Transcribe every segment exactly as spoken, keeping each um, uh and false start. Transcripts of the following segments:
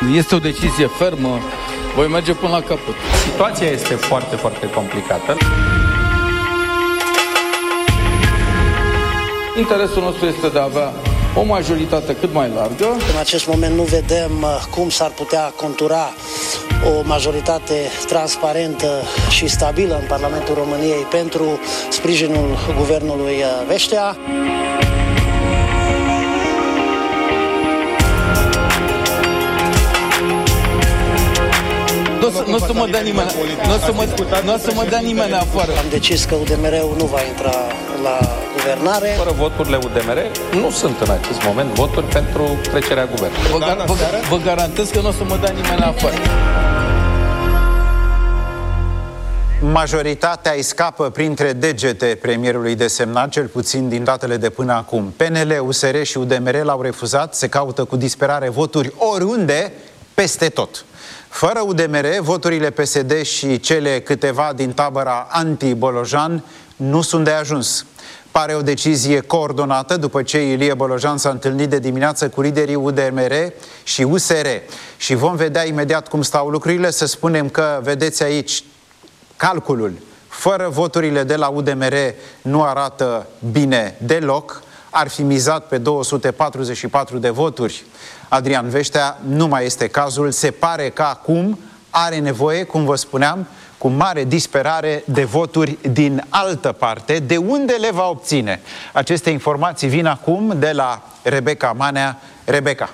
Este o decizie fermă, voi merge până la capăt. Situația este foarte, foarte complicată. Interesul nostru este de a avea o majoritate cât mai largă. În acest moment nu vedem cum s-ar putea contura o majoritate transparentă și stabilă în Parlamentul României pentru sprijinul guvernului Vestea. Nu o să mă dea nimeni, nu o să mă, nu o să mă dea nimeni afară. Am decis că U D M R-ul nu va intra la guvernare. Fără voturile U D M R nu sunt în acest moment voturi pentru trecerea guvernului. Vă, gar, vă, vă garantez că nu o să mă dea nimeni afară. Majoritatea îi scapă printre degete premierului desemnat, cel puțin din datele de până acum. P N L, U S R și U D M R l-au refuzat, se caută cu disperare voturi oriunde, peste tot. Fără U D M R, voturile P S D și cele câteva din tabăra anti-Bolojan nu sunt de ajuns. Pare o decizie coordonată după ce Ilie Bolojan s-a întâlnit de dimineață cu liderii U D M R și U S R. Și vom vedea imediat cum stau lucrurile. Să spunem că, vedeți aici, calculul fără voturile de la U D M R nu arată bine deloc. Ar fi mizat pe două sute patruzeci și patru de voturi. Adrian Vestea, nu mai este cazul. Se pare că acum are nevoie, cum vă spuneam, cu mare disperare de voturi din altă parte. De unde le va obține? Aceste informații vin acum de la Rebecca Manea. Rebecca.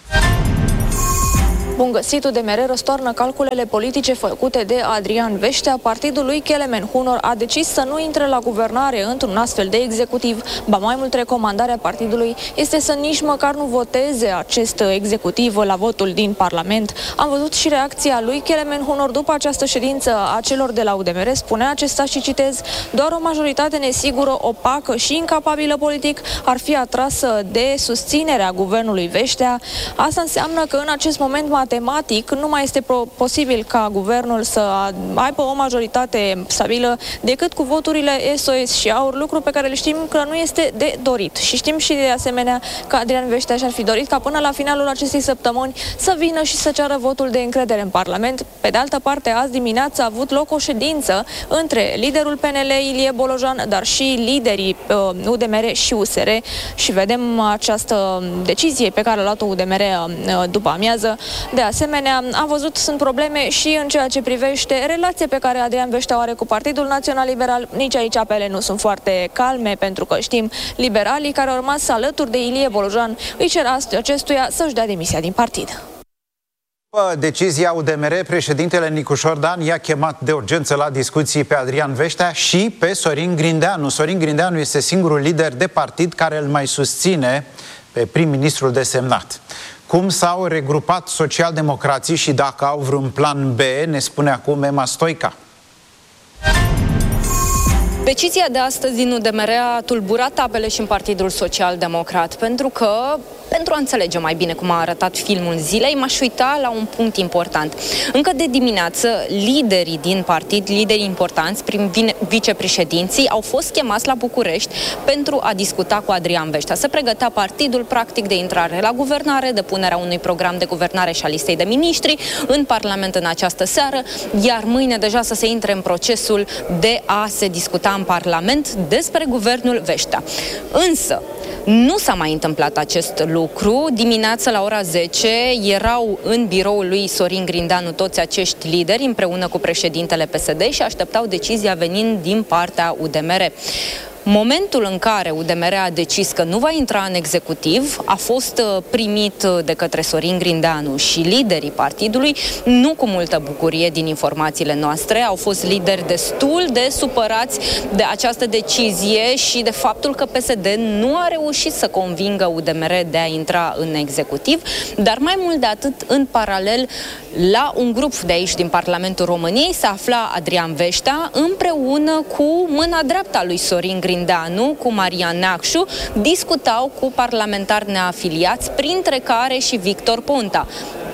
Bun găsit, U D M R răstoarnă calculele politice făcute de Adrian Vestea. Partidul lui Kelemen Hunor a decis să nu intre la guvernare într-un astfel de executiv. Ba mai mult, recomandarea partidului este să nici măcar nu voteze acest executiv la votul din Parlament. Am văzut și reacția lui Kelemen Hunor după această ședință a celor de la U D M R. Spunea acesta și citez: doar o majoritate nesigură, opacă și incapabilă politic ar fi atrasă de susținerea guvernului Vestea. Asta înseamnă că în acest moment matematic nu mai este posibil ca guvernul să aibă o majoritate stabilă decât cu voturile S O S și AUR, lucru pe care le știm că nu este de dorit. Și știm și de asemenea că Adrian Vestea și-ar fi dorit ca până la finalul acestei săptămâni să vină și să ceară votul de încredere în Parlament. Pe de altă parte, azi dimineață a avut loc o ședință între liderul P N L, Ilie Bolojan, dar și liderii uh, U D M R și U S R și vedem această decizie pe care a luat-o U D M R uh, după amiază. De asemenea, am văzut, sunt probleme și în ceea ce privește relația pe care Adrian Vestea o are cu Partidul Național Liberal. Nici aici apele nu sunt foarte calme, pentru că știm, liberalii care au rămas alături de Ilie Bolojan îi cer acestuia să-și dea demisia din partid. După decizia U D M R, președintele Nicușor Dan i-a chemat de urgență la discuții pe Adrian Vestea și pe Sorin Grindeanu. Sorin Grindeanu este singurul lider de partid care îl mai susține pe prim-ministrul desemnat. Cum s-au regrupat socialdemocrații și dacă au vreun plan B, ne spune acum Emma Stoica. Decizia de astăzi din U D M R a tulburat apele și în Partidul Social Democrat, pentru că, pentru a înțelege mai bine cum a arătat filmul zilei, m-aș uita la un punct important. Încă de dimineață, liderii din partid, liderii importanți, prin vicepreședinții, au fost chemați la București pentru a discuta cu Adrian Vestea. Se pregătea partidul, practic, de intrare la guvernare, de punerea unui program de guvernare și a listei de miniștri în Parlament în această seară, iar mâine deja să se intre în procesul de a se discuta în Parlament despre guvernul Vestea. Însă, nu s-a mai întâmplat acest lucru. Dimineața la ora zece erau în biroul lui Sorin Grindeanu toți acești lideri împreună cu președintele P S D și așteptau decizia venind din partea U D M R. Momentul în care U D M R a decis că nu va intra în executiv a fost primit de către Sorin Grindeanu și liderii partidului nu cu multă bucurie din informațiile noastre. Au fost lideri destul de supărați de această decizie și de faptul că P S D nu a reușit să convingă U D M R de a intra în executiv, dar mai mult de atât, în paralel, la un grup de aici din Parlamentul României se afla Adrian Vestea împreună cu mâna dreapta lui Sorin Grindeanu, cu Marian Neacșu, discutau cu parlamentari neafiliați, printre care și Victor Ponta. P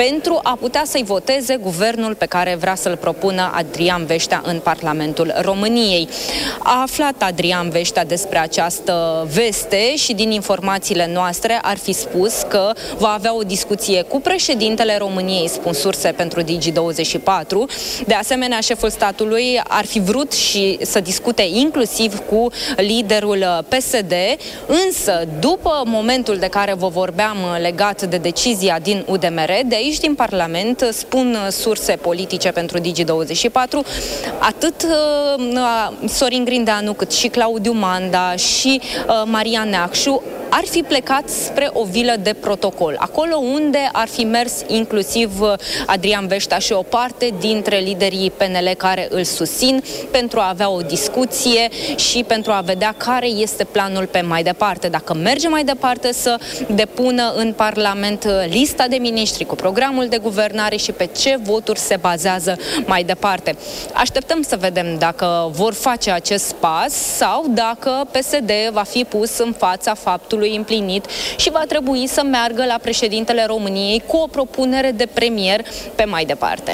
pentru a putea să-i voteze guvernul pe care vrea să-l propună Adrian Veștea în Parlamentul României. A aflat Adrian Veștea despre această veste și din informațiile noastre ar fi spus că va avea o discuție cu președintele României, spun surse pentru Digi douăzeci și patru. De asemenea, șeful statului ar fi vrut și să discute inclusiv cu liderul P S D, însă după momentul de care vă vorbeam legat de decizia din U D M R, de aici din Parlament, spun surse politice pentru Digi douăzeci și patru, atât uh, Sorin Grindeanu cât și Claudiu Manda și uh, Marian Neacșu ar fi plecat spre o vilă de protocol, acolo unde ar fi mers inclusiv Adrian Veștea și o parte dintre liderii P N L care îl susțin, pentru a avea o discuție și pentru a vedea care este planul pe mai departe. Dacă merge mai departe să depună în Parlament lista de miniștri cu programul de guvernare și pe ce voturi se bazează mai departe. Așteptăm să vedem dacă vor face acest pas sau dacă P S D va fi pus în fața faptului împlinit și va trebui să meargă la președintele României cu o propunere de premier pe mai departe.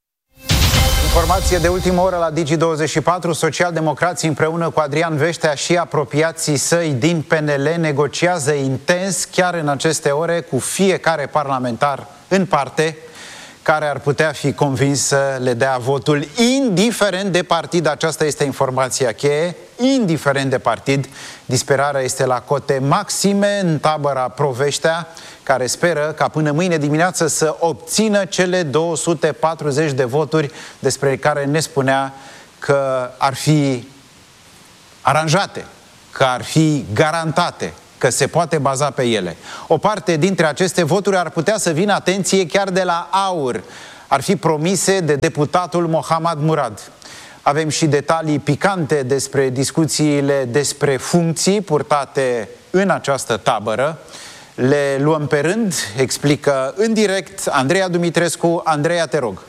Informație de ultimă oră la Digi douăzeci și patru. Socialdemocrații împreună cu Adrian Veștea și apropiații săi din P N L negociază intens chiar în aceste ore cu fiecare parlamentar în parte care ar putea fi convins să le dea votul indiferent de partid. Aceasta este informația cheie, indiferent de partid. Disperarea este la cote maxime în tabăra Pro-Veștea, care speră ca până mâine dimineață să obțină cele două sute patruzeci de voturi despre care ne spunea că ar fi aranjate, că ar fi garantate, că se poate baza pe ele. O parte dintre aceste voturi ar putea să vină, atenție, chiar de la AUR. Ar fi promise de deputatul Mohammad Murad. Avem și detalii picante despre discuțiile despre funcții purtate în această tabără. Le luăm pe rând, explică în direct Andreea Dumitrescu. Andreea, te rog.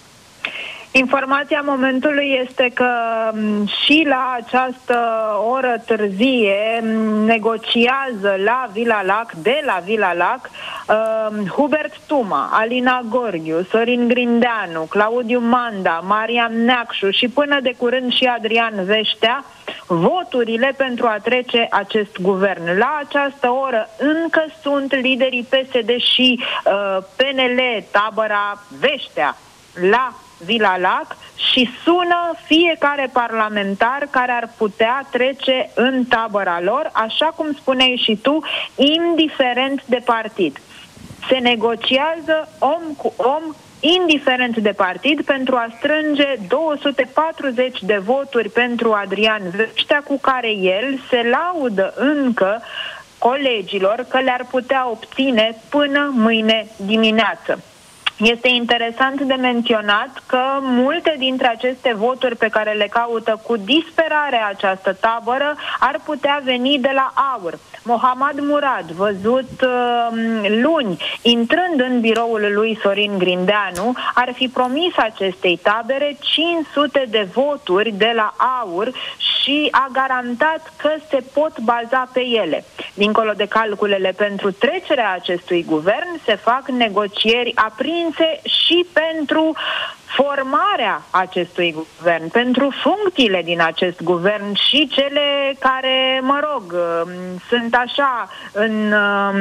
Informația momentului este că și la această oră târzie negociază la Vila Lac, de la Vila Lac, uh, Hubert Tuma, Alina Gorghiu, Sorin Grindeanu, Claudiu Manda, Marian Neacșu și până de curând și Adrian Veștea voturile pentru a trece acest guvern. La această oră încă sunt liderii P S D și uh, P N L, tabăra Veștea, la Vila Lac și sună fiecare parlamentar care ar putea trece în tabăra lor, așa cum spuneai și tu, indiferent de partid. Se negociază om cu om, indiferent de partid, pentru a strânge două sute patruzeci de voturi pentru Adrian Veștea, cu care el se laudă încă colegilor că le-ar putea obține până mâine dimineață. Este interesant de menționat că multe dintre aceste voturi pe care le caută cu disperare această tabără ar putea veni de la AUR. Mohammad Murad, văzut uh, luni, intrând în biroul lui Sorin Grindeanu, ar fi promis acestei tabere cinci sute de voturi de la AUR și a garantat că se pot baza pe ele. Dincolo de calculele pentru trecerea acestui guvern, se fac negocieri aprinse și pentru formarea acestui guvern, pentru funcțiile din acest guvern și cele care, mă rog, sunt așa în,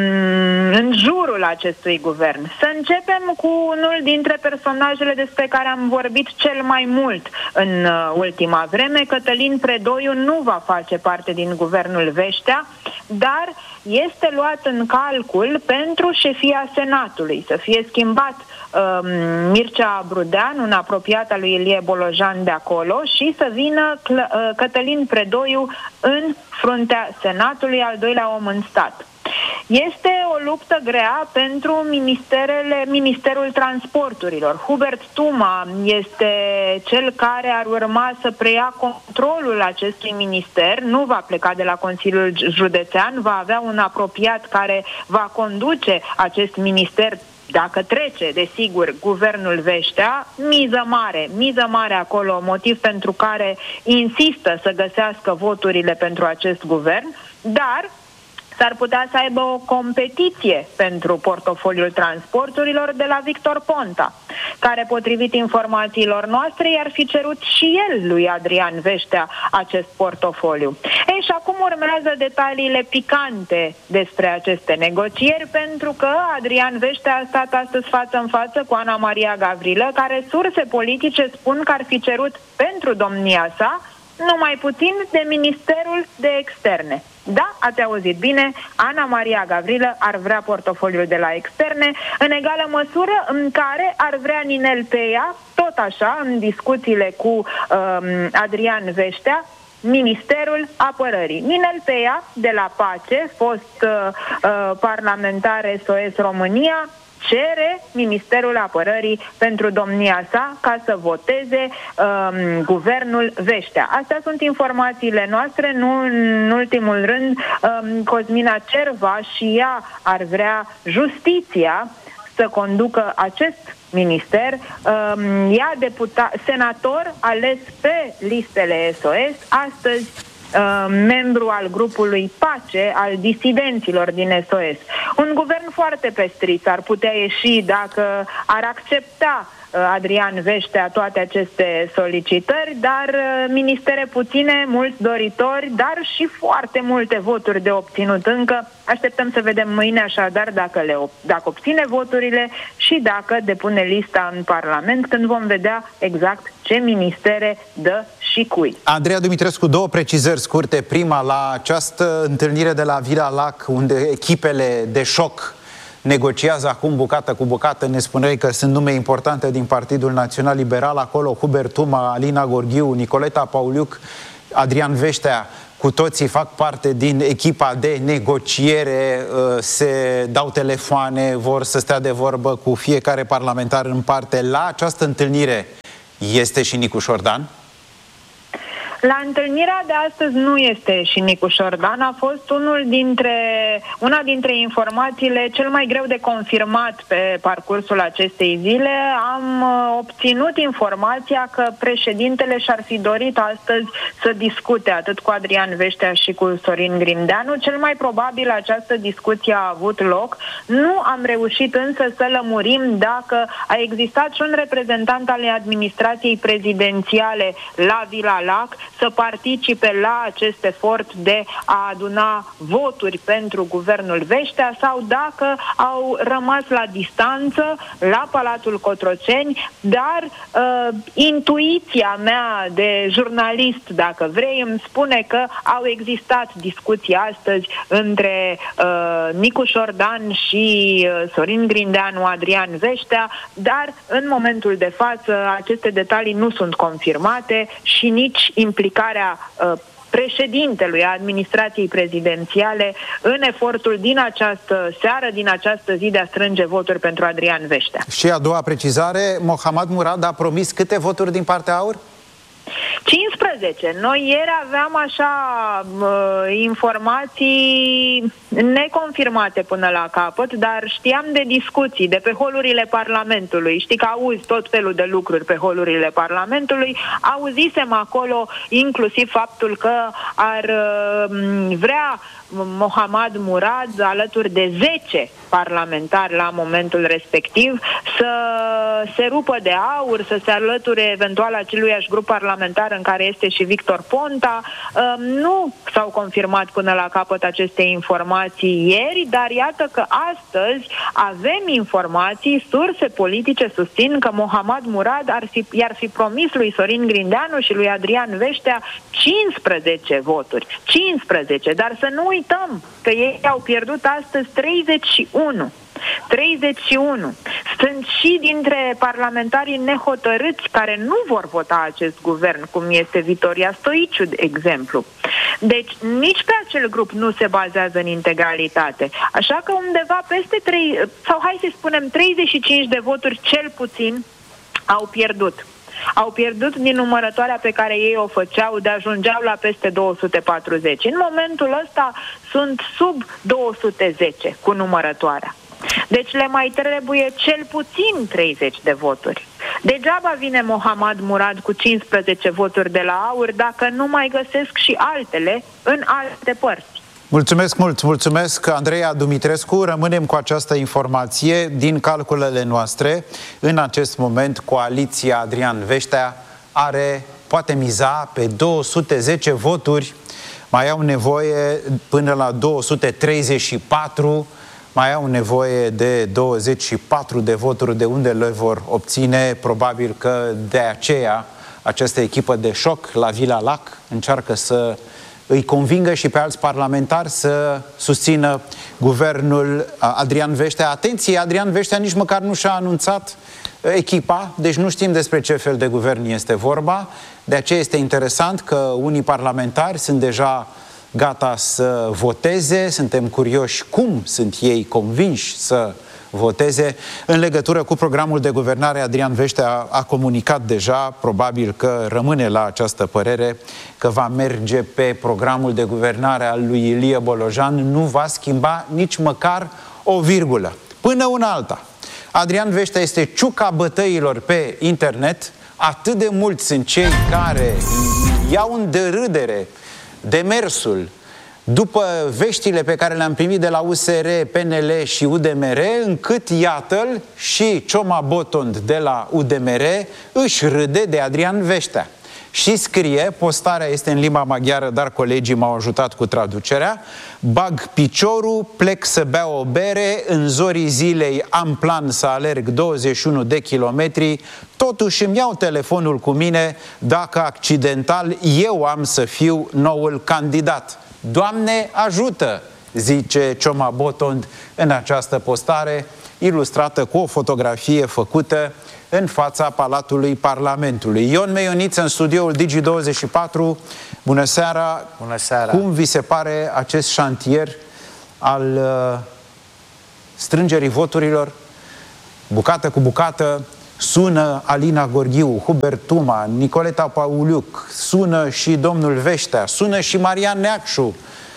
în jurul acestui guvern. Să începem cu unul dintre personajele despre care am vorbit cel mai mult în ultima vreme. Cătălin Predoiu nu va face parte din guvernul Veștea, dar este luat în calcul pentru șefia Senatului, să fie schimbat um, Mircea Brudean, un apropiat al lui Ilie Bolojan de acolo, și să vină Cl- uh, Cătălin Predoiu în fruntea Senatului, al doilea om în stat. Este o luptă grea pentru ministerele, Ministerul Transporturilor. Hubert Tuma este cel care ar urma să preia controlul acestui minister. Nu va pleca de la Consiliul Județean, va avea un apropiat care va conduce acest minister dacă trece, desigur, guvernul Veștea. Miză mare, miză mare acolo, motiv pentru care insistă să găsească voturile pentru acest guvern, dar S-ar putea să aibă o competiție pentru portofoliul transporturilor de la Victor Ponta, care, potrivit informațiilor noastre, i-ar fi cerut și el lui Adrian Veștea acest portofoliu. Ei, și acum urmează detaliile picante despre aceste negocieri, pentru că Adrian Veștea a stat astăzi față în față cu Ana Maria Gavrilă, care surse politice spun că ar fi cerut pentru domnia sa numai puțin de Ministerul de Externe. Da, ați auzit bine, Ana Maria Gavrilă ar vrea portofoliul de la Externe, în egală măsură în care ar vrea Ninel Peia, tot așa, în discuțiile cu um, Adrian Veștea, Ministerul Apărării. Ninel Peia, de la Pace, fost uh, uh, parlamentar S O S România, cere Ministerul Apărării pentru domnia sa ca să voteze um, guvernul Veștea. Astea sunt informațiile noastre, nu în ultimul rând um, Cosmina Cerva și ea ar vrea Justiția să conducă acest minister. Um, ea deputat, senator ales pe listele S O S, astăzi Uh, membru al grupului Pace, al disidenților din S O S. Un guvern foarte pestrit ar putea ieși dacă ar accepta uh, Adrian Veștea toate aceste solicitări, dar uh, ministere puține, mulți doritori, dar și foarte multe voturi de obținut încă. Așteptăm să vedem mâine așadar dacă, le op- dacă obține voturile și dacă depune lista în Parlament, când vom vedea exact ce ministere dă și cui. Andreea Dumitrescu, două precizări scurte. Prima, la această întâlnire de la Vila Lac, unde echipele de șoc negociază acum bucată cu bucată, ne spuneai că sunt nume importante din Partidul Național Liberal, acolo Hubert Tuma, Alina Gorghiu, Nicoleta Pauliuc, Adrian Veștea, cu toții fac parte din echipa de negociere, se dau telefoane, vor să stea de vorbă cu fiecare parlamentar în parte. La această întâlnire este și Nicu Șordan? La întâlnirea de astăzi nu este și Nicu Șordan, a fost unul dintre, una dintre informațiile cel mai greu de confirmat pe parcursul acestei zile. Am obținut informația că președintele și-ar fi dorit astăzi să discute atât cu Adrian Veștea și cu Sorin Grindeanu. Cel mai probabil această discuție a avut loc. Nu am reușit însă să lămurim dacă a existat și un reprezentant al administrației prezidențiale la Vila Lac să participe la acest efort de a aduna voturi pentru guvernul Veștea sau dacă au rămas la distanță la Palatul Cotroceni, dar uh, intuiția mea de jurnalist, dacă vrei, îmi spune că au existat discuții astăzi între uh, Nicu Șordan și uh, Sorin Grindeanu, Adrian Veștea, dar în momentul de față aceste detalii nu sunt confirmate și nici implicarea uh, președintelui administrației prezidențiale în efortul din această seară, din această zi de a strânge voturi pentru Adrian Veștea. Și a doua precizare, Mohamed Murad a promis câte voturi din partea AUR? cincisprezece. Noi ieri aveam așa uh, informații neconfirmate până la capăt, dar știam de discuții de pe holurile Parlamentului. Știi că auzi tot felul de lucruri pe holurile Parlamentului. Auzisem acolo inclusiv faptul că ar uh, vrea Mohamed Murad, alături de zece parlamentari la momentul respectiv, să se rupă de AUR, să se alăture eventual aceluiași grup parlamentar în care este și Victor Ponta. Nu s-au confirmat până la capăt aceste informații ieri, dar iată că astăzi avem informații, surse politice susțin că Mohamed Murad ar fi, i-ar fi promis lui Sorin Grindeanu și lui Adrian Veștea cincisprezece voturi. cincisprezece, dar să nu uităm că ei au pierdut astăzi treizeci și unu. treizeci și unu. Sunt și dintre parlamentarii nehotărâți care nu vor vota acest guvern, cum este Vitoria Stoiciu, de exemplu. Deci nici pe acel grup nu se bazează în integralitate. Așa că undeva peste trei, sau hai să spunem treizeci și cinci de voturi cel puțin au pierdut. Au pierdut din numărătoarea pe care ei o făceau, de ajungeau la peste două sute patruzeci. În momentul ăsta sunt sub două sute zece cu numărătoarea. Deci le mai trebuie cel puțin treizeci de voturi. Degeaba vine Mohamed Murad cu cincisprezece voturi de la AUR dacă nu mai găsesc și altele în alte părți. Mulțumesc mult, mulțumesc Andreea Dumitrescu. Rămânem cu această informație din calculele noastre. În acest moment, coaliția Adrian Veștea are, poate miza pe două sute zece voturi, mai au nevoie până la două sute treizeci și patru, mai au nevoie de douăzeci și patru de voturi, de unde le vor obține. Probabil că de aceea această echipă de șoc la Vila Lac încearcă să îi convingă și pe alți parlamentari să susțină guvernul Adrian Veștea. Atenție, Adrian Veștea nici măcar nu și-a anunțat echipa, deci nu știm despre ce fel de guvern este vorba. De aceea este interesant că unii parlamentari sunt deja gata să voteze, suntem curioși cum sunt ei convinși să voteze. În legătură cu programul de guvernare, Adrian Veștea a comunicat deja, probabil că rămâne la această părere, că va merge pe programul de guvernare al lui Ilie Bolojan, nu va schimba nici măcar o virgulă. Până una alta, Adrian Veștea este ciuca bătăilor pe internet, atât de mulți sunt cei care iau în derâdere demersul după veștile pe care le-am primit de la U S R, P N L și U D M R, încât, iată-l, și Cioma Botond de la U D M R își râde de Adrian Veștea. Și scrie, postarea este în limba maghiară, dar colegii m-au ajutat cu traducerea: bag piciorul, plec să bea o bere, în zorii zilei am plan să alerg douăzeci și unu de kilometri, totuși îmi iau telefonul cu mine dacă accidental eu am să fiu noul candidat. Doamne ajută, zice Cioma Botond în această postare, ilustrată cu o fotografie făcută în fața Palatului Parlamentului. Ion Meioniță în studioul Digi douăzeci și patru. Bună seara! Bună seara! Cum vi se pare acest șantier al uh, strângerii voturilor? Bucată cu bucată sună Alina Gorghiu, Hubert Tuma, Nicoleta Pauliuc, sună și domnul Veștea, sună și Marian Neacșu.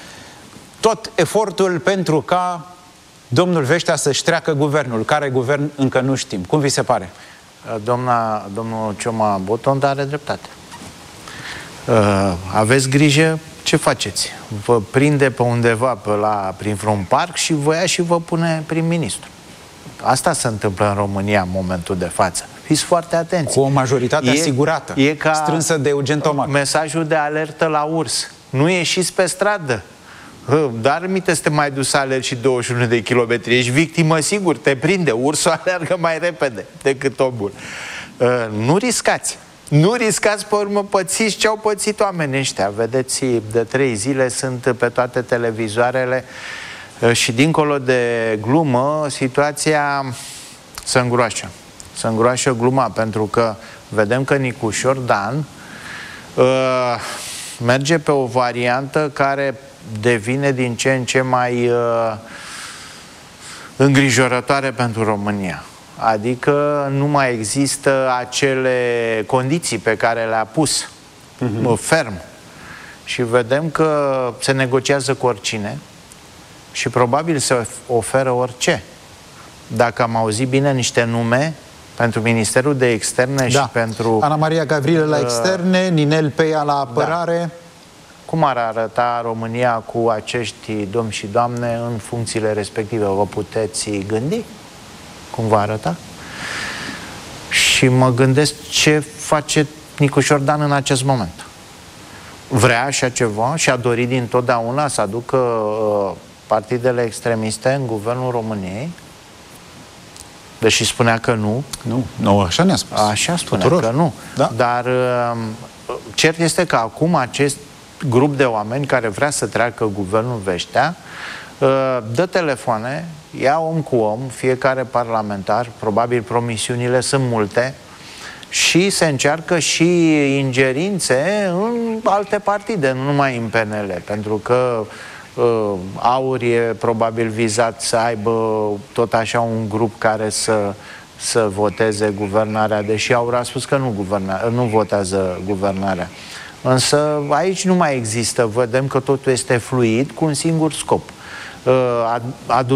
Tot efortul pentru ca domnul Veștea să-și treacă guvernul. Care guvern încă nu știm. Cum vi se pare? Doamna, domnul Cioma Botond are dreptate. Uh, aveți grijă ce faceți. Vă prinde pe undeva pe la, prin vreun parc și vă ia și vă pune prim-ministru. Asta se întâmplă în România în momentul de față. Fiți foarte atenți. Cu o majoritate e, asigurată, e ca strânsă de Eugen Tomac. Mesajul de alertă la urs. Nu ieșiți pe stradă. Dar minte să te mai duci să alergi și douăzeci și unu de kilometri. Ești victimă, sigur, te prinde. Ursul alergă mai repede decât omul. Uh, nu riscați. Nu riscați, pe urmă pățiți ce au pățit oamenii ăștia. Vedeți, de trei zile sunt pe toate televizoarele uh, și dincolo de glumă, situația se îngroașă. Se îngroașă gluma, pentru că vedem că Nicușor Dan uh, merge pe o variantă care devine din ce în ce mai uh, îngrijorătoare pentru România. Adică nu mai există acele condiții pe care le-a pus uh-huh. ferm. Și vedem că se negociază cu oricine și probabil se oferă orice. Dacă am auzit bine niște nume pentru Ministerul de Externe da. și pentru... Ana Maria Gavrilă la externe, uh, Ninel Peia la apărare... Da. Cum ar arăta România cu acești domni și doamne în funcțiile respective? Vă puteți gândi? Cum va arăta? Și mă gândesc ce face Nicușor Dan în acest moment. Vrea așa ceva și a dorit dintotdeauna să aducă uh, partidele extremiste în guvernul României? Deși spunea că nu. Nu, nu așa ne-a spus. Așa spunea Tuturor. că nu. Da? Dar uh, cert este că acum acest grup de oameni care vrea să treacă guvernul Veștea dă telefoane, ia om cu om, fiecare parlamentar, probabil promisiunile sunt multe, și se încearcă și ingerințe în alte partide, nu numai în P N L, pentru că uh, Aur e probabil vizat să aibă tot așa un grup care să, să voteze guvernarea, deși Aur a spus că nu, guverna, nu votează guvernarea. Însă aici nu mai există, vedem că totul este fluid cu un singur scop. Adun,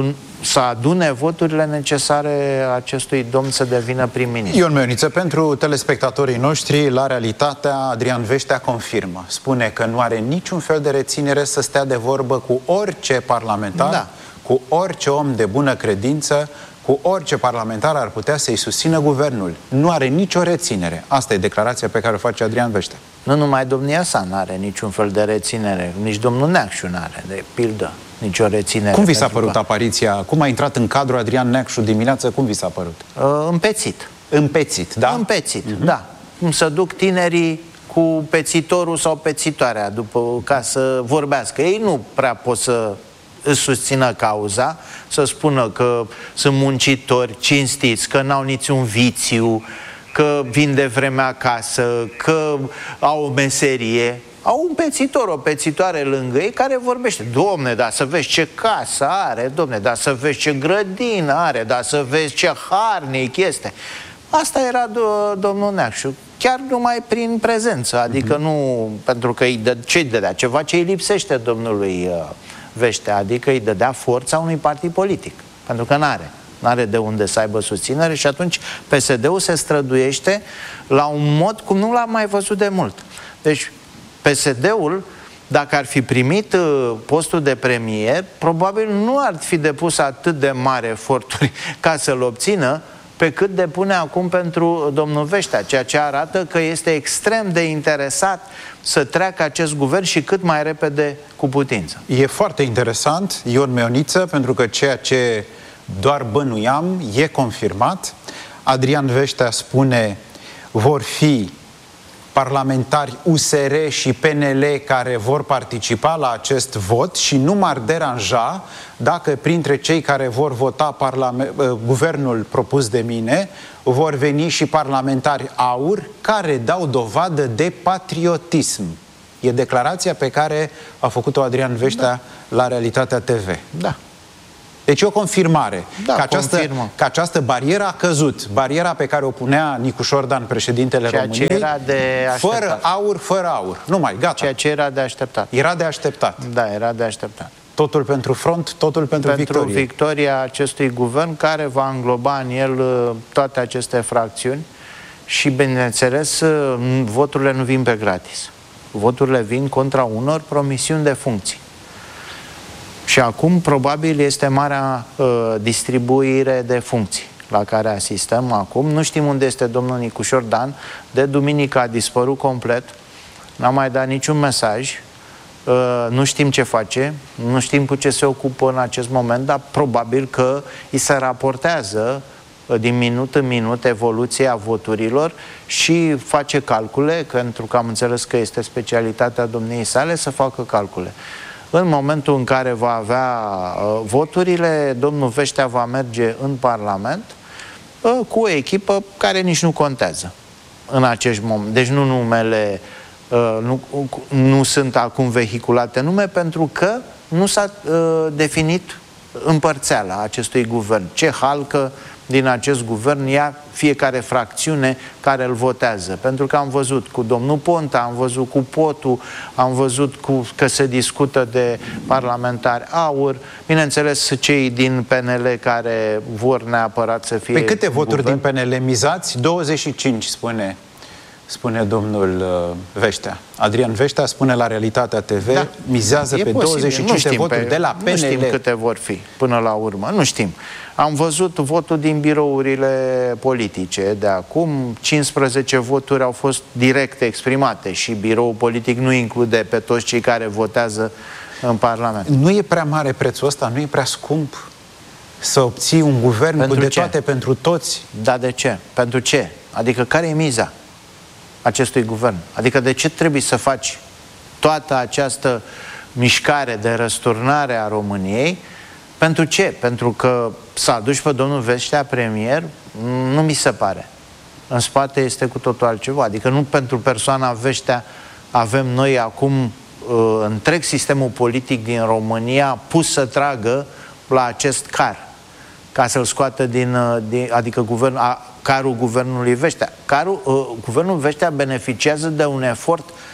să adune voturile necesare acestui domn să devină prim-ministru. Ion Meoniță, pentru telespectatorii noștri, la realitatea, Adrian Veștea confirmă. Spune că nu are niciun fel de reținere să stea de vorbă cu orice parlamentar, da. cu orice om de bună credință, cu orice parlamentar ar putea să-i susțină guvernul. Nu are nicio reținere. Asta e declarația pe care o face Adrian Veștea. Nu numai domnia sa n-are niciun fel de reținere, nici domnul Neacșu n-are, de pildă, nicio reținere. Cum vi s-a părut că... apariția? Cum a intrat în cadrul Adrian Neacșu dimineață? Cum vi s-a părut? Uh, împețit. Împețit, da? Împețit, uh-huh. da. Cum să duc tinerii cu pețitorul sau pețitoarea după, ca să vorbească. Ei nu prea pot să își susțină cauza, să spună că sunt muncitori cinstiți, că n-au niciun vițiu, că vin de vreme acasă, că au o meserie. Au un pețitor, o pețitoare lângă ei care vorbește. Domne, dar să vezi ce casă are, domne, dar să vezi ce grădină are, dar să vezi ce harnic este. Asta era do- domnul Neacșu, chiar numai prin prezență, adică mm-hmm. nu pentru că îi dă, ce îi dădea, ceva ce îi lipsește domnului uh, Veștea, adică îi dădea forța unui partid politic, pentru că n-are. N-are de unde să aibă susținere și atunci P S D-ul se străduiește la un mod cum nu l-am mai văzut de mult. Deci P S D-ul, dacă ar fi primit uh, postul de premier, probabil nu ar fi depus atât de mari eforturi ca să-l obțină, pe cât depune acum pentru domnul Veștea, ceea ce arată că este extrem de interesat să treacă acest guvern și cât mai repede cu putință. E foarte interesant, Ion Meoniță, pentru că ceea ce doar bănuiam e confirmat. Adrian Veștea spune vor fi parlamentari U S R și P N L care vor participa la acest vot și nu m-ar deranja dacă printre cei care vor vota guvernul propus de mine vor veni și parlamentari AUR care dau dovadă de patriotism. E declarația pe care a făcut-o Adrian Veștea da. la Realitatea T V. Da. Deci e o confirmare da, că, această, că această barieră a căzut. Bariera pe care o punea Nicu Șordan, președintele Ceea României, ce era de fără aur, fără aur. Nu mai, gata. Ceea ce era de așteptat. Era de așteptat. Da, era de așteptat. Totul pentru front, totul pentru, pentru victorie. Pentru victoria acestui guvern care va îngloba în el toate aceste fracțiuni și, bineînțeles, voturile nu vin pe gratis. Voturile vin contra unor promisiuni de funcții. Și acum, probabil, este marea uh, distribuire de funcții la care asistăm acum. Nu știm unde este domnul Nicu Șordan. De duminică a dispărut complet. N-a mai dat niciun mesaj. Uh, nu știm ce face. Nu știm cu ce se ocupă în acest moment, dar probabil că îi se raportează uh, din minut în minut evoluția voturilor și face calcule, pentru că am înțeles că este specialitatea domniei sale să facă calcule. În momentul în care va avea uh, voturile, domnul Veștea va merge în Parlament uh, cu o echipă care nici nu contează în acești moment. Deci nu numele, uh, nu, nu sunt acum vehiculate nume, pentru că nu s-a uh, definit împărțeala acestui guvern. Ce halcă din acest guvern ia fiecare fracțiune care îl votează. Pentru că am văzut cu domnul Ponta, am văzut cu Potu, am văzut cu, că se discută de parlamentari AUR, bineînțeles cei din P N L care vor neapărat să fie... Pe câte voturi guvern? din P N L mizați? douăzeci și cinci, spune, spune domnul uh, Veștea. Adrian Veștea spune la Realitatea T V, da. mizează e pe posibil. douăzeci și cinci de voturi pe, de la P N L. Nu știm câte vor fi până la urmă, nu știm. Am văzut votul din birourile politice de acum, cincisprezece voturi au fost direct exprimate și biroul politic nu include pe toți cei care votează în Parlament. Nu e prea mare prețul ăsta? Nu e prea scump să obții un guvern pentru cu de ce? toate pentru toți? Da, de ce? Pentru ce? Adică care e miza acestui guvern? Adică de ce trebuie să faci toată această mișcare de răsturnare a României? Pentru ce? Pentru că să aduci pe domnul Veștea premier? Nu mi se pare. În spate este cu totul altceva. Adică nu pentru persoana Veștea avem noi acum uh, întreg sistemul politic din România pus să tragă la acest car, ca să-l scoată din, uh, din adică guvern, a, carul guvernului Veștea. Carul, uh, guvernul Veștea beneficiază de un efort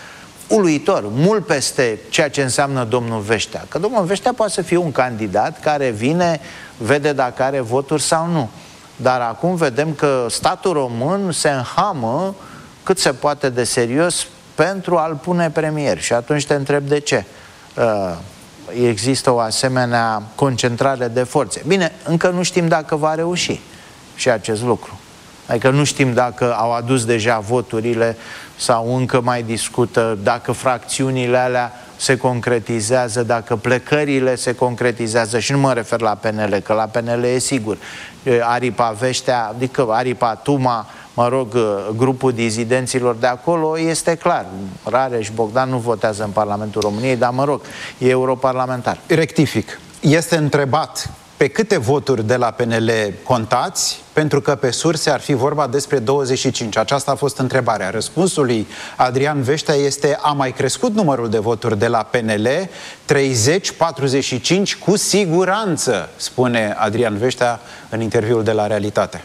uluitor, mult peste ceea ce înseamnă domnul Veștea. Că domnul Veștea poate să fie un candidat care vine, vede dacă are voturi sau nu. Dar acum vedem că statul român se înhamă cât se poate de serios pentru a-l pune premier. Și atunci te întreb de ce uh, există o asemenea concentrare de forțe. Bine, încă nu știm dacă va reuși și acest lucru. Adică nu știm dacă au adus deja voturile sau încă mai discută, dacă fracțiunile alea se concretizează, dacă plecările se concretizează. Și nu mă refer la P N L, că la P N L e sigur. Aripa Veștea, adică Aripa Tuma, mă rog, grupul dizidenților de acolo, este clar. Rareș Bogdan nu votează în Parlamentul României, dar mă rog, e europarlamentar. Rectific. Este întrebat pe câte voturi de la P N L contați, pentru că pe surse ar fi vorba despre douăzeci și cinci. Aceasta a fost întrebarea. Răspunsul lui Adrian Veștea este: a mai crescut numărul de voturi de la P N L, treizeci, patruzeci și cinci cu siguranță, spune Adrian Veștea în interviul de la Realitate.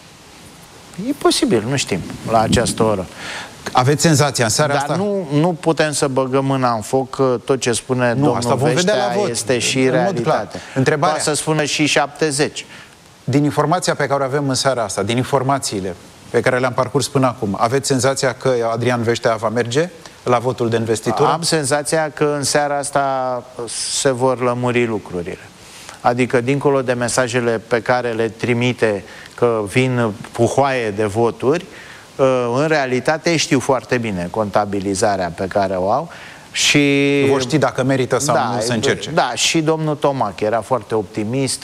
E posibil, nu știm, la această oră. Aveți senzația în seara Dar asta? nu, nu putem să băgăm mâna în foc, că tot ce spune nu, domnul asta vom Veștea vedea la vot, este și realitate. Întrebarea... Poate să spună și șaptezeci. Din informația pe care o avem în seara asta, din informațiile pe care le-am parcurs până acum, aveți senzația că Adrian Veștea va merge la votul de investitură? Am senzația că în seara asta se vor lămuri lucrurile. Adică, dincolo de mesajele pe care le trimite că vin puhoaie de voturi, în realitate știu foarte bine contabilizarea pe care o au și... Vor ști dacă merită sau da, nu să încerce. Da, și domnul Tomac era foarte optimist.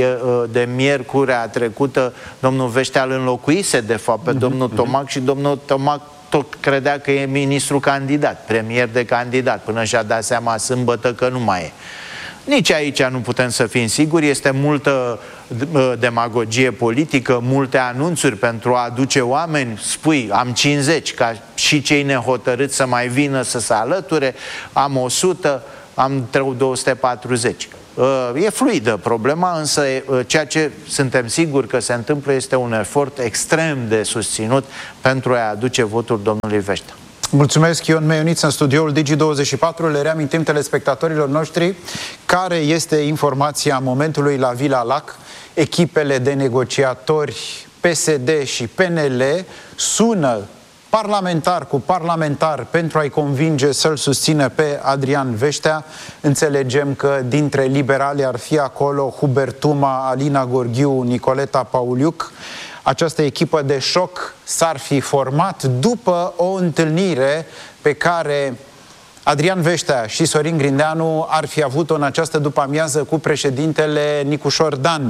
De miercurea trecută domnul Veștea îl înlocuise de fapt pe mm-hmm. domnul Tomac și domnul Tomac tot credea că e ministru candidat, premier de candidat, până și-a dat seama sâmbătă că nu mai e. Nici aici nu putem să fim siguri, este multă demagogie politică, multe anunțuri pentru a aduce oameni, spui, am cincizeci, ca și cei nehotărâți să mai vină să se alăture, am o sută, am două sute patruzeci. E fluidă problema, însă ceea ce suntem siguri că se întâmplă este un efort extrem de susținut pentru a aduce votul domnului Veștea. Mulțumesc, Ion Meioniț, în studioul Digi douăzeci și patru. Le reamintim telespectatorilor noștri care este informația momentului la Vila Lac. Echipele de negociatori P S D și P N L sună parlamentar cu parlamentar pentru a-i convinge să-l susțină pe Adrian Veștea. Înțelegem că dintre liberali ar fi acolo Hubert Tuma, Alina Gorghiu, Nicoleta Pauliuc. Această echipă de șoc s-ar fi format după o întâlnire pe care Adrian Veștea și Sorin Grindeanu ar fi avut-o în această după-amiază cu președintele Nicușor Dan.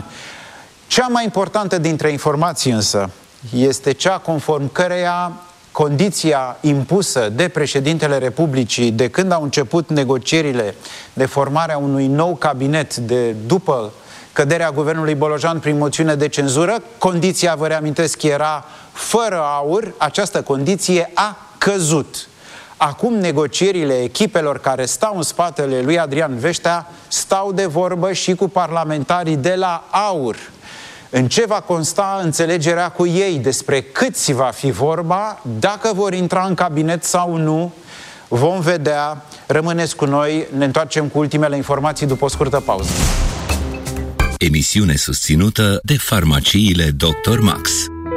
Cea mai importantă dintre informații însă este cea conform căreia condiția impusă de președintele Republicii de când au început negocierile de formarea unui nou cabinet de după căderea guvernului Bolojan prin moțiune de cenzură, condiția, vă reamintesc, era fără aur. Această condiție a căzut. Acum negocierile echipelor care stau în spatele lui Adrian Veștea stau de vorbă și cu parlamentarii de la AUR. În ce va consta înțelegerea cu ei, despre câți va fi vorba, dacă vor intra în cabinet sau nu, vom vedea. Rămâneți cu noi, ne întoarcem cu ultimele informații după o scurtă pauză. Emisiune susținută de farmaciile doctor Max.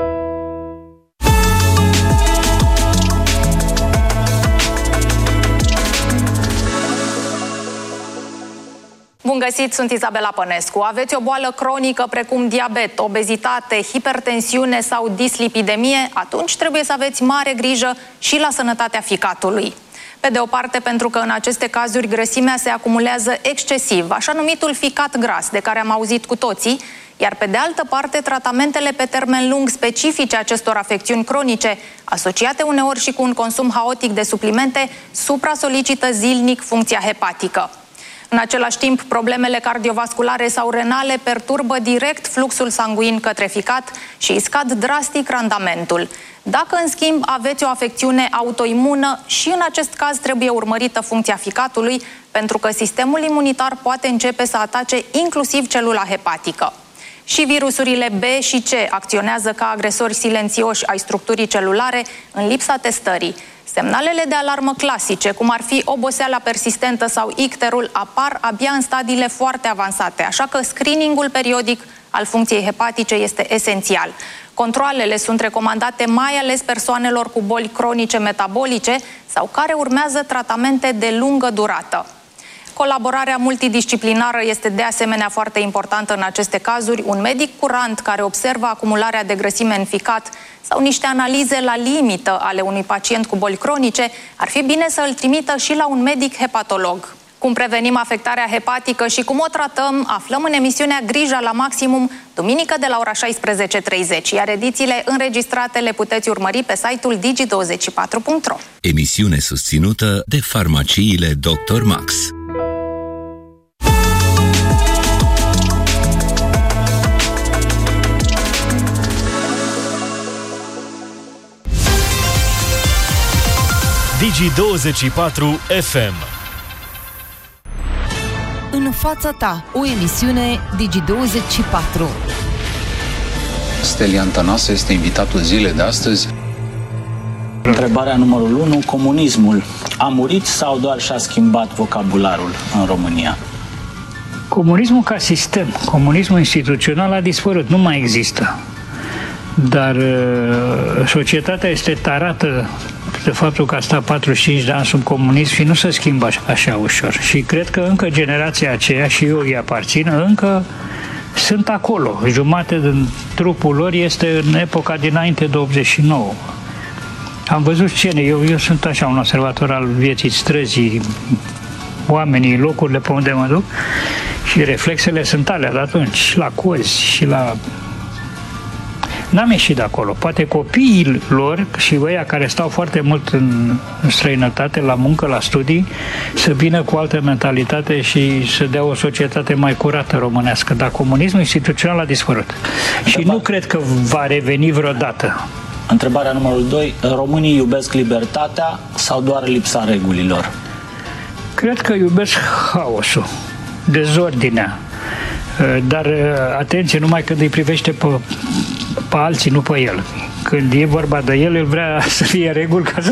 Bun găsit, sunt Izabela Pănescu. Aveți o boală cronică precum diabet, obezitate, hipertensiune sau dislipidemie? Atunci trebuie să aveți mare grijă și la sănătatea ficatului. Pe de o parte, pentru că în aceste cazuri grăsimea se acumulează excesiv, așa numitul ficat gras, de care am auzit cu toții, iar pe de altă parte, tratamentele pe termen lung specifice acestor afecțiuni cronice, asociate uneori și cu un consum haotic de suplimente, supra-solicită zilnic funcția hepatică. În același timp, problemele cardiovasculare sau renale perturbă direct fluxul sanguin către ficat și îi scad drastic randamentul. Dacă, în schimb, aveți o afecțiune autoimună, și în acest caz trebuie urmărită funcția ficatului, pentru că sistemul imunitar poate începe să atace inclusiv celula hepatică. Și virusurile B și C acționează ca agresori silențioși ai structurii celulare în lipsa testării. Semnalele de alarmă clasice, cum ar fi oboseala persistentă sau icterul, apar abia în stadiile foarte avansate, așa că screeningul periodic al funcției hepatice este esențial. Controalele sunt recomandate mai ales persoanelor cu boli cronice metabolice sau care urmează tratamente de lungă durată. Colaborarea multidisciplinară este de asemenea foarte importantă în aceste cazuri. Un medic curant care observă acumularea de grăsime în ficat sau niște analize la limită ale unui pacient cu boli cronice, ar fi bine să îl trimită și la un medic hepatolog. Cum prevenim afectarea hepatică și cum o tratăm, aflăm în emisiunea Grija la Maximum, duminică de la ora șaisprezece și treizeci, iar edițiile înregistrate le puteți urmări pe site-ul digi douăzeci și patru punct ro. Emisiune susținută de farmaciile doctor Max. Digi douăzeci și patru F M. În fața ta, o emisiune Digi douăzeci și patru. Stelian Tănase este invitatul zilei de astăzi. Întrebarea numărul unu. Comunismul a murit sau doar și-a schimbat vocabularul în România? Comunismul ca sistem, comunismul instituțional a dispărut, nu mai există. Dar uh, societatea este tarată de faptul că a stat patruzeci și cinci de ani sub comunism și nu se schimbă așa, așa ușor. Și cred că încă generația aceea, și eu îi aparțin, încă sunt acolo. Jumate din trupul lor este în epoca dinainte de optzeci și nouă. Am văzut scene, eu, eu sunt așa un observator al vieții străzii, oamenii, locurile pe unde mă duc, și reflexele sunt alea de atunci, și la cozi, și la... N-am ieșit de acolo. Poate copiii lor și ăia care stau foarte mult în străinătate, la muncă, la studii, să vină cu altă mentalitate și să dea o societate mai curată românească. Dar comunismul instituțional a dispărut. Și nu cred că va reveni vreodată. Întrebarea numărul doi. Românii iubesc libertatea sau doar lipsa regulilor? Cred că iubesc haosul, dezordinea. Dar atenție, numai când îi privește pe, pe alții, nu pe el. Când e vorba de el, el vrea să fie reguli ca să